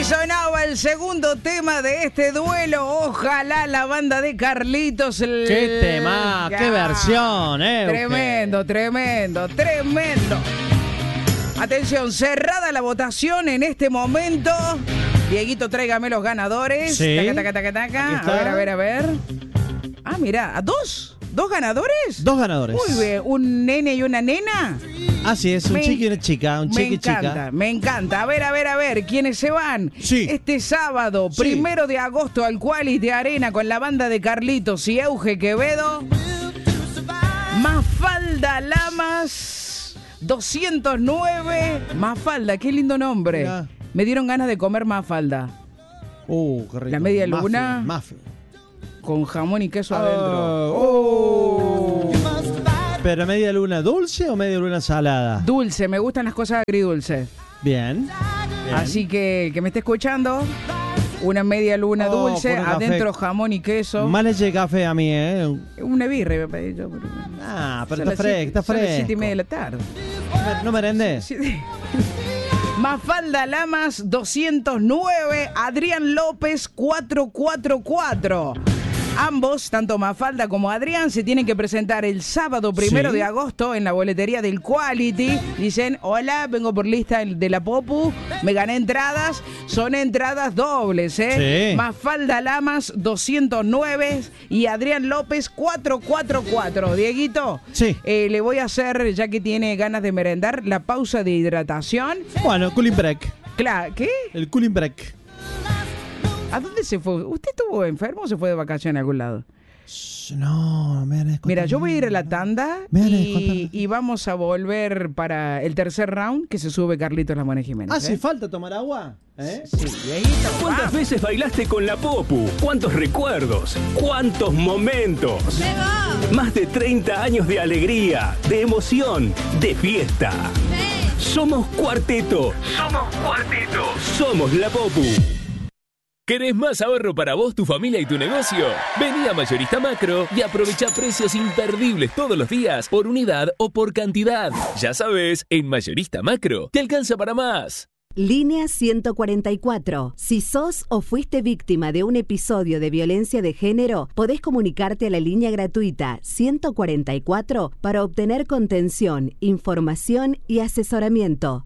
sonaba el segundo tema de este duelo. Ojalá la banda de Carlitos. ¡Qué tema! ¡Qué versión! Tremendo, tremendo, tremendo. Atención, cerrada la votación en este momento. Dieguito, tráigame los ganadores. Sí. Taca, taca, taca, taca. A ver. Ah, mira, ¿dos ganadores? Dos ganadores. Muy bien, un nene y una nena. Así es, un chico y una chica, un chico y chica. Me encanta. A ver, ¿quiénes se van? Sí. Este sábado, Sí. 1 de agosto, al Quality Arena con la banda de Carlitos y Euge Quevedo. Mafalda Lamas, 209. Mafalda, qué lindo nombre. Mirá. Me dieron ganas de comer Mafalda. Qué rico. La media luna. Muffin. Con jamón y queso adentro. ¿Pero media luna dulce o media luna salada? Dulce, me gustan las cosas agridulces. Bien. Así que el que me esté escuchando, una media luna dulce, con un adentro café. jamón y queso. Más leche de café a mí, Una birra me pedí yo. Pero Son está las fresco, está son las fresco. 7:30 de la tarde. ¿No merendés? Sí. Mafalda Lamas 209, Adrián López 444. Ambos, tanto Mafalda como Adrián, se tienen que presentar el sábado 1 de agosto en la boletería del Quality. Dicen, hola, vengo por lista de la Popu, me gané entradas. Son entradas dobles, Sí. Mafalda Lamas 209 y Adrián López 444. Dieguito, Sí. le voy a hacer, ya que tiene ganas de merendar, la pausa de hidratación. Bueno, cooling break. Claro, ¿qué? El cooling break. ¿A dónde se fue? ¿Usted estuvo enfermo o se fue de vacaciones a algún lado? No, me van a Mira, yo voy a ir a la tanda Me van a y descontar. vamos a volver para el tercer round que se sube Carlitos La Mona Jiménez. ¿Hace falta tomar agua? Sí, Dieguito, ¿Cuántas vamos. veces bailaste con la Popu? ¿Cuántos recuerdos? ¿Cuántos momentos? Más de 30 años de alegría, de emoción, de fiesta. Somos Cuarteto. Somos la Popu. ¿Querés más ahorro para vos, tu familia y tu negocio? Vení a Mayorista Macro y aprovecha precios imperdibles todos los días, por unidad o por cantidad. Ya sabes, en Mayorista Macro te alcanza para más. Línea 144. Si sos o fuiste víctima de un episodio de violencia de género, podés comunicarte a la línea gratuita 144 para obtener contención, información y asesoramiento.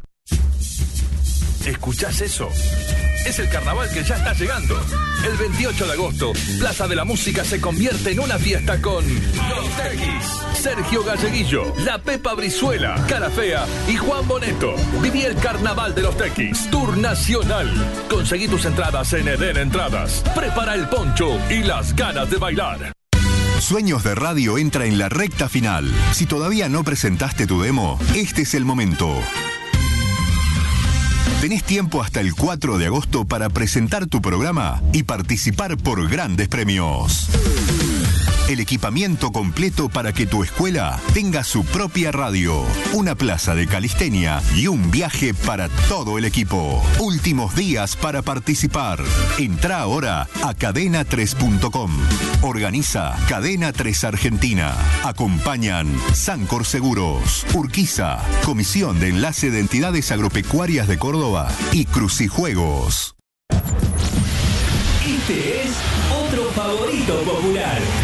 ¿Escuchás eso? Es el carnaval que ya está llegando. El 28 de agosto, Plaza de la Música se convierte en una fiesta con Los Tequis, Sergio Galleguillo, La Pepa Brizuela, Cara Fea y Juan Boneto. Viví el carnaval de Los Tequis, Tour Nacional. Conseguí tus entradas en Eden Entradas. Prepara el poncho y las ganas de bailar. Sueños de Radio entra en la recta final. Si todavía no presentaste tu demo, este es el momento. Tenés tiempo hasta el 4 de agosto para presentar tu programa y participar por grandes premios. El equipamiento completo para que tu escuela tenga su propia radio, una plaza de calistenia y un viaje para todo el equipo. Últimos días para participar. Entrá ahora a cadena3.com. Organiza Cadena 3 Argentina. Acompañan Sancor Seguros, Urquiza, Comisión de Enlace de Entidades Agropecuarias de Córdoba y Crucijuegos. Este es otro favorito popular.